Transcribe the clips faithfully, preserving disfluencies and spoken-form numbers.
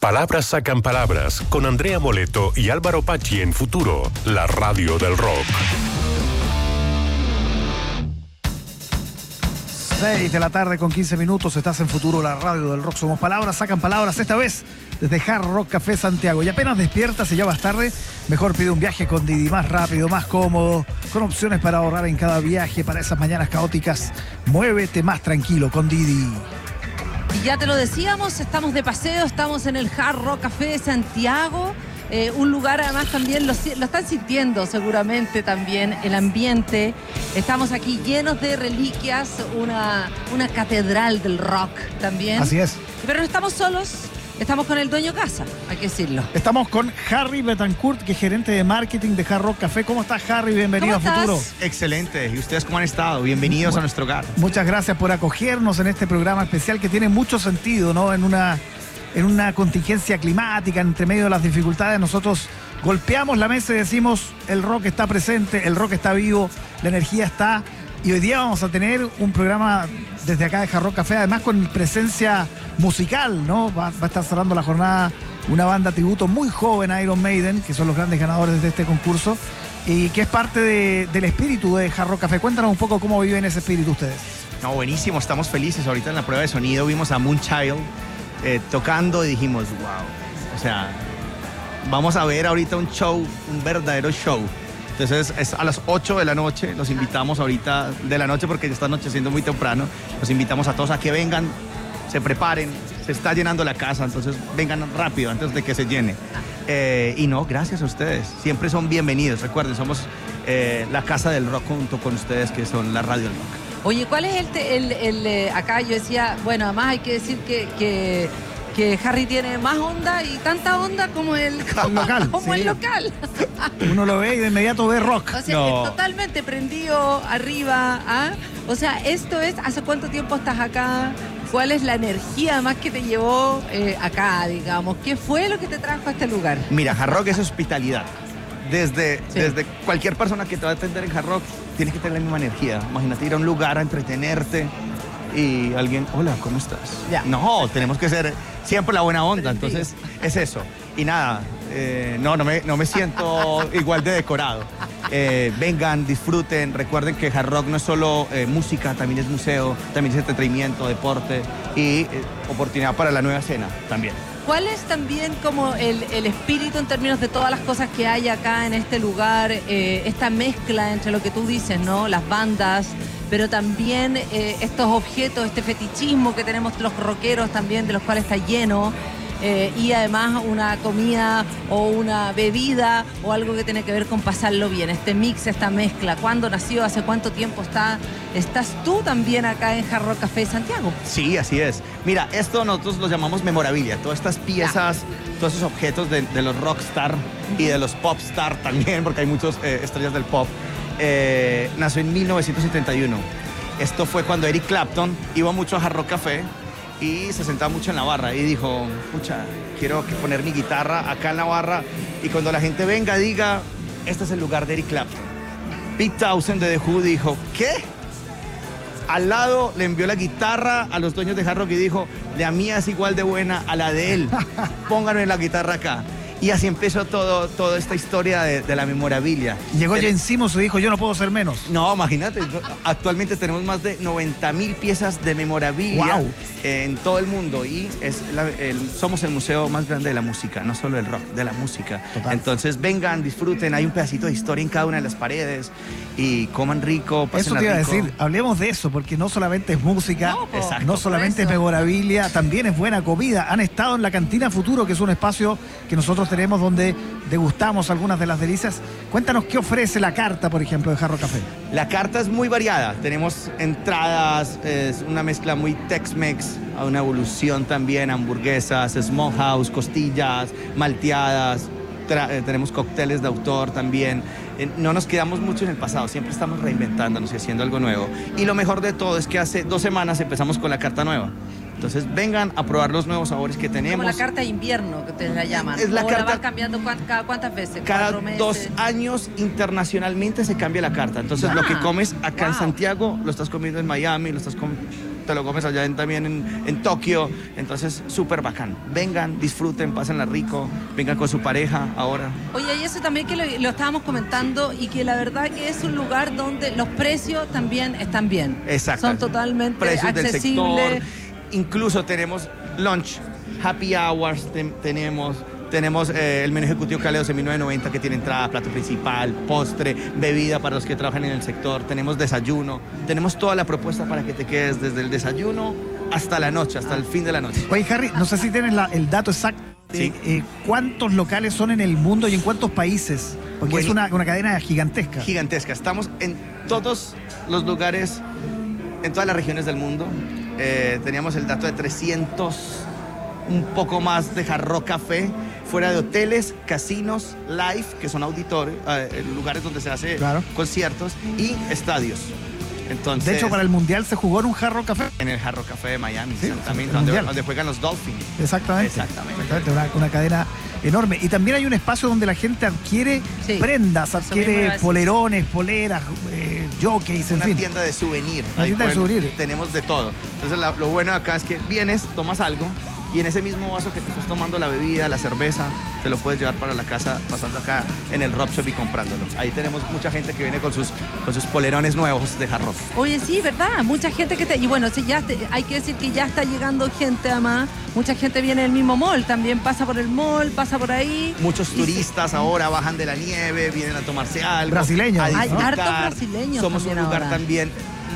Palabras sacan palabras con Andrea Moleto y Álvaro Pachi en Futuro, la radio del rock. seis de la tarde con quince minutos, estás en Futuro, la radio del rock. Somos Palabras sacan palabras, esta vez desde Hard Rock Café Santiago. Y apenas despiertas y ya vas tarde, mejor pide un viaje con Didi, más rápido, más cómodo, con opciones para ahorrar en cada viaje, para esas mañanas caóticas. Muévete más tranquilo con Didi. Y ya te lo decíamos, estamos de paseo, estamos en el Hard Rock Café Santiago. Eh, un lugar además también, lo, lo están sintiendo seguramente también, el ambiente. Estamos aquí llenos de reliquias, una, una catedral del rock también. Así es. Pero no estamos solos, estamos con el dueño casa, hay que decirlo. Estamos con Harry Betancourt, que es gerente de marketing de Hard Rock Café. ¿Cómo estás, Harry? Bienvenido a Futuro. Excelente. ¿Y ustedes cómo han estado? Bienvenidos bueno, a nuestro hogar. Muchas gracias por acogernos en este programa especial que tiene mucho sentido, ¿no? En una... en una contingencia climática, entre medio de las dificultades, nosotros golpeamos la mesa y decimos, el rock está presente, el rock está vivo, la energía está, y hoy día vamos a tener un programa desde acá de Hard Rock Café, además con presencia musical, ¿no? Va, va a estar cerrando la jornada una banda tributo muy joven a Iron Maiden, que son los grandes ganadores de este concurso, y que es parte de, del espíritu de Hard Rock Café. Cuéntanos un poco cómo viven ese espíritu ustedes. No, buenísimo, estamos felices. Ahorita en la prueba de sonido vimos a Moonchild Eh, tocando y dijimos, wow, o sea, vamos a ver ahorita un show, un verdadero show. Entonces es a las ocho de la noche, los invitamos ahorita de la noche porque ya está anocheciendo muy temprano, los invitamos a todos a que vengan, se preparen, se está llenando la casa, entonces vengan rápido antes de que se llene. Eh, y no, gracias a ustedes, siempre son bienvenidos, recuerden, somos eh, la casa del rock junto con ustedes que son la radio del rock. Oye, ¿cuál es el, te, el, el, el acá yo decía, bueno, además hay que decir que, que, que Harry tiene más onda y tanta onda como el, el local. Como sí. el local. Uno lo ve y de inmediato ve rock. O sea, no. Totalmente prendido arriba. ¿Ah? O sea, esto es, ¿hace cuánto tiempo estás acá? ¿Cuál es la energía más que te llevó eh, acá, digamos? ¿Qué fue lo que te trajo a este lugar? Mira, Hard Rock es hospitalidad. Desde, sí. desde cualquier persona que te va a atender en Hard Rock, tienes que tener la misma energía. Imagínate ir a un lugar a entretenerte y alguien, hola, ¿cómo estás? Ya. No, tenemos que ser siempre la buena onda, entonces es eso. Y nada, eh, no, no me, no me siento igual de decorado. Eh, vengan, disfruten, recuerden que Hard Rock no es solo eh, música, también es museo, también es entretenimiento, deporte y eh, oportunidad para la nueva escena también. ¿Cuál es también como el, el espíritu en términos de todas las cosas que hay acá en este lugar? Eh, esta mezcla entre lo que tú dices, ¿no? Las bandas, pero también eh, estos objetos, este fetichismo que tenemos los rockeros también, de los cuales está lleno. Eh, y además una comida o una bebida o algo que tiene que ver con pasarlo bien. Este mix, esta mezcla. ¿Cuándo nació? ¿Hace cuánto tiempo está? ¿Estás tú también acá en Hard Rock Café Santiago? Sí, así es. Mira, esto nosotros lo llamamos memorabilia. Todas estas piezas, ah. todos esos objetos de, de los rockstar uh-huh. y de los popstar también, porque hay muchas eh, estrellas del pop. Eh, nació en mil novecientos setenta y uno. Esto fue cuando Eric Clapton iba mucho a Hard Rock Café y se sentaba mucho en la barra y dijo, pucha, quiero poner mi guitarra acá en la barra y cuando la gente venga diga, este es el lugar de Eric Clapton. Pete Townshend de The Who dijo, ¿qué? Al lado le envió la guitarra a los dueños de Hard Rock y dijo, la mía es igual de buena a la de él, pónganme la guitarra acá. Y así empezó todo, toda esta historia de, de la memorabilia. Llegó El, Gene Simmons y dijo, yo no puedo ser menos. No, imagínate, actualmente tenemos más de noventa mil piezas de memorabilia wow. en todo el mundo y es la, el, somos el museo más grande de la música, no solo del rock, de la música. Total. Entonces vengan, disfruten, hay un pedacito de historia en cada una de las paredes y coman rico, pasen Eso te iba rico. a decir, hablemos de eso, porque no solamente es música, no, po, exacto, no solamente es memorabilia, también es buena comida. Han estado en la Cantina Futuro, que es un espacio que nosotros tenemos donde degustamos algunas de las delicias. Cuéntanos qué ofrece la carta, por ejemplo, de Hard Rock Café. La carta es muy variada. Tenemos entradas, es una mezcla muy Tex-Mex, una evolución también, hamburguesas, small house, costillas, malteadas. Tra- eh, tenemos cócteles de autor también. Eh, no nos quedamos mucho en el pasado, siempre estamos reinventándonos y haciendo algo nuevo. Y lo mejor de todo es que hace dos semanas empezamos con la carta nueva. Entonces vengan a probar los nuevos sabores que tenemos. Como la carta de invierno que ustedes la llaman. Es la ¿O carta, la van cambiando cuántas, cada cuántas veces? Cada ¿Cuatro meses? dos años internacionalmente se cambia la carta. Entonces Ah, lo que comes acá wow. en Santiago lo estás comiendo en Miami, lo estás comiendo te lo comes allá en, también en, en Tokio. Entonces, súper bacán. Vengan, disfruten, pásenla rico, vengan con su pareja ahora. Oye, y eso también que lo, lo estábamos comentando y que la verdad que es un lugar donde los precios también están bien. Exacto. Son totalmente Precios accesibles. del sector. Incluso tenemos lunch, happy hours, te, tenemos... Tenemos eh, el menú ejecutivo que vale doce mil novecientos noventa que tiene entrada, plato principal, postre, bebida para los que trabajan en el sector. Tenemos desayuno. Tenemos toda la propuesta para que te quedes desde el desayuno hasta la noche, hasta el fin de la noche. Oye, Harry, no sé si tienes la- el dato exacto. Sí. Eh, eh, ¿Cuántos locales son en el mundo y en cuántos países? Porque Bueno, es una, una cadena gigantesca. Gigantesca. Estamos en todos los lugares, en todas las regiones del mundo. Eh, teníamos el dato de trescientos, un poco más de Hard Rock Café, fuera de hoteles, casinos, live, que son auditorios, eh, lugares donde se hace Claro. conciertos, y estadios. Entonces, De hecho, para el Mundial se jugó en un Hard Rock Café. en el Hard Rock Café de Miami, Sí, exactamente, el donde, Mundial. donde juegan los Dolphins. Exactamente. Exactamente. Exactamente, Una, una cadena enorme. Y también hay un espacio donde la gente adquiere Sí. prendas, Eso mismo iba a adquiere decir. polerones, poleras, eh, jockeys, en Una fin. tienda de souvenir. Una Ahí tienda de pueden- souvenir. Tenemos de todo. Entonces la- lo bueno acá es que vienes, tomas algo y en ese mismo vaso que te estás tomando la bebida, la cerveza, te lo puedes llevar para la casa pasando acá en el Rock Shop y comprándolo. Ahí tenemos mucha gente que viene con sus, con sus polerones nuevos de Hard Rock. Oye, sí, ¿verdad? Mucha gente que te... Y bueno, sí, ya te- hay que decir que ya está llegando gente, además. Mucha gente viene del mismo mall, también pasa por el mall, pasa por ahí. Muchos Y turistas ahora bajan de la nieve, vienen a tomarse algo. Brasileños, a ¿no? Hay disfrutar. hartos brasileños Somos también un lugar ahora. también,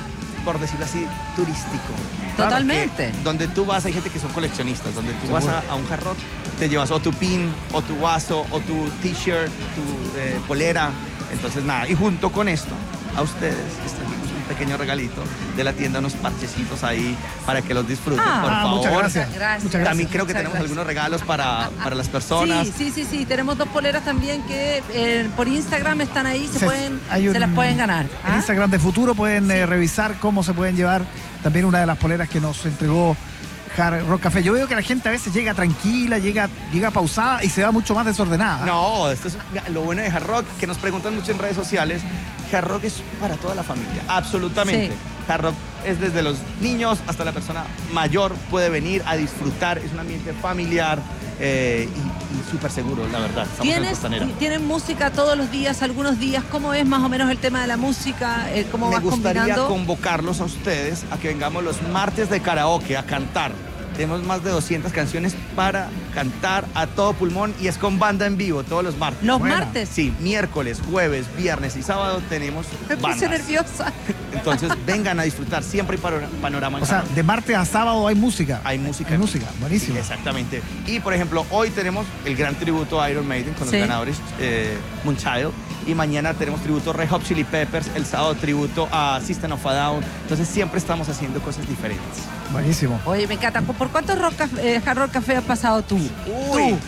por decirlo así, turístico. Totalmente. Que donde tú vas, hay gente que son coleccionistas, donde tú vas a, a un Hard Rock, te llevas o tu pin, o tu vaso, o tu t-shirt, tu eh, polera. Entonces, nada, y junto con esto, a ustedes les trajimos un pequeño regalito de la tienda, unos parchecitos ahí para que los disfruten, Ah, por ah, favor. muchas gracias. Gracias. Muchas gracias. También creo que Muchas tenemos gracias. algunos regalos para, para las personas. Sí, sí, sí, sí. Tenemos dos poleras también que eh, por Instagram están ahí, se, Se- pueden, hay un- se las pueden ganar. En ¿Ah? Instagram de Futuro pueden eh, revisar cómo se pueden llevar también una de las poleras que nos entregó Hard Rock Café. Yo veo que la gente a veces llega tranquila, llega, llega pausada y se va mucho más desordenada. No, esto es lo bueno de Hard Rock, que nos preguntan mucho en redes sociales. Hard Rock es para toda la familia, absolutamente. Sí. Hard Rock es desde los niños hasta la persona mayor, puede venir a disfrutar, es un ambiente familiar eh, y, y súper seguro, la verdad. Estamos en ¿Tienes, Costanera. ¿Tienen música todos los días, algunos días? ¿Cómo es más o menos el tema de la música? Eh, ¿Cómo Me vas gustaría combinando? convocarlos a ustedes a que vengamos los martes de karaoke a cantar. Tenemos más de doscientas canciones para cantar a todo pulmón y es con banda en vivo todos los martes. Los Buena. martes. Sí, miércoles, jueves, viernes y sábado tenemos Me puse bandas. nerviosa. Entonces vengan a disfrutar, siempre hay pano- panorama en O sea, Hard Rock. de martes a sábado hay música. Hay música. Hay en música, vivo. buenísimo. Sí, exactamente. Y por ejemplo, hoy tenemos el gran tributo a Iron Maiden con los Sí. ganadores eh, Moonchild. Y mañana tenemos tributo a Red Hot Chili Peppers. El sábado tributo a System of a Down. Entonces siempre estamos haciendo cosas diferentes. Buenísimo. Oye, me encanta. ¿Por cuántos rock caf- eh, Hard Rock Café has pasado tú? Uy,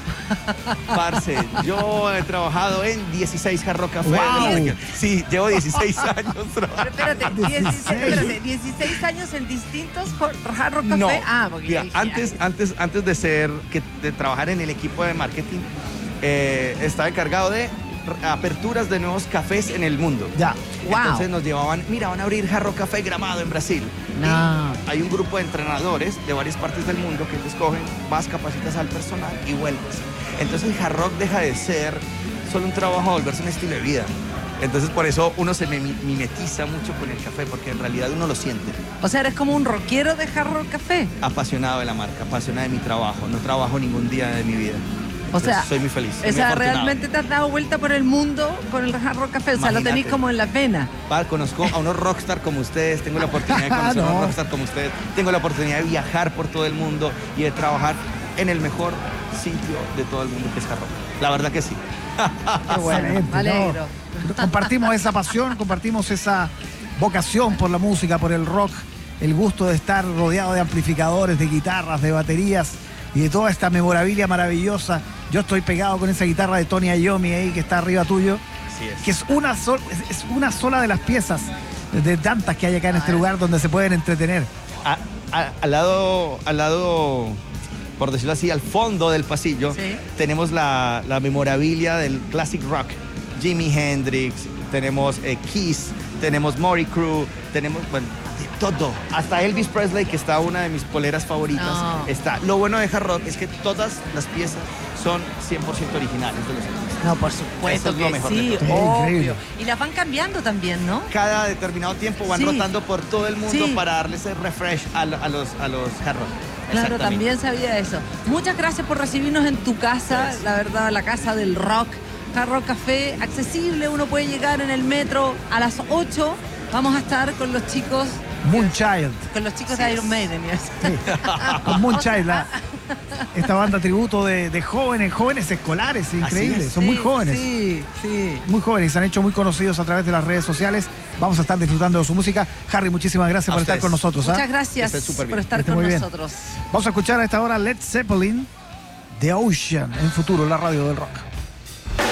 parce, yo he trabajado en dieciséis Hard Rock Café. Wow. Sí, llevo dieciséis años trabajando. Pero espérate, dieciséis, espérate, dieciséis años en distintos Hard Rock Café. No, Ah, porque mira, dije, antes, antes, antes de ser, que, de trabajar en el equipo de marketing, eh, estaba encargado de r- aperturas de nuevos cafés en el mundo. Ya. Wow. Entonces nos llevaban, mira, van a abrir Jarro Café Gramado en Brasil. No. Y hay un grupo de entrenadores de varias partes del mundo que te escogen, vas, capacitas al personal y vuelves. Entonces el Hard Rock deja de ser solo un trabajo a volverse un estilo de vida. Entonces por eso uno se me- mimetiza mucho con el café, porque en realidad uno lo siente. O sea, eres como un rockero de Hard Rock Café. Apasionado de la marca, apasionado de mi trabajo. No trabajo ningún día de mi vida. O sea, soy muy feliz. O muy sea, afortunado. realmente te has dado vuelta por el mundo con el Hard Rock Café. O sea, lo Imagínate. tenéis como en la pena. Pa, conozco a unos rockstar como ustedes, tengo la oportunidad de conocer a No. unos rockstar como ustedes, tengo la oportunidad de viajar por todo el mundo y de trabajar en el mejor sitio de todo el mundo que es Hard Rock. La verdad que sí. Qué bueno, Excelente, me alegro. ¿no? Compartimos esa pasión, compartimos esa vocación por la música, por el rock, el gusto de estar rodeado de amplificadores, de guitarras, de baterías y de toda esta memorabilia maravillosa. Yo estoy pegado con esa guitarra de Tony Iommi ahí que está arriba tuyo, Así es. que es una, sol- es- es una sola de las piezas de tantas que hay acá en este lugar donde se pueden entretener. A- a- al lado, al lado, por decirlo así, al fondo del pasillo, Sí. tenemos la, la memorabilia del classic rock. Jimi Hendrix, tenemos eh, Kiss, tenemos Motley Crue, tenemos, bueno, todo. Hasta Elvis Presley, que está una de mis poleras favoritas, No. está. Lo bueno de hard rock es que todas las piezas son cien por ciento originales de los artistas. No, por supuesto Eso es lo que mejor sí, de todo. obvio. Increíble. Y las van cambiando también, ¿no? Cada determinado tiempo van Sí. rotando por todo el mundo Sí. para darle ese refresh a, lo- a los, a los hard rock. Claro, Exactamente. también sabía eso. Muchas gracias por recibirnos en tu casa, Gracias. la verdad, la casa del rock. Hard Rock Café, accesible, uno puede llegar en el metro a las ocho. Vamos a estar con los chicos, Moonchild. con los chicos de Iron Maiden. ¿yes? Sí. Con Moonchild, la- esta banda tributo de, de jóvenes, jóvenes escolares, increíble. es. Son muy Sí, jóvenes. Sí, sí. Muy jóvenes, se han hecho muy conocidos a través de las redes sociales. Vamos a estar disfrutando de su música. Harry, muchísimas gracias A por estar ustedes. con nosotros. ¿ah? Muchas gracias Que esté súper bien. por estar Que esté con muy bien. nosotros. Vamos a escuchar a esta hora Led Zeppelin, The Ocean, en futuro, la radio del rock.